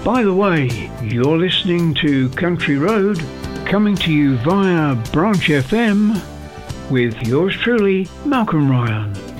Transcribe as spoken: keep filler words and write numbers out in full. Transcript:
By the way, you're listening to Country Road, coming to you via Branch F M, with yours truly, Malcolm Ryan.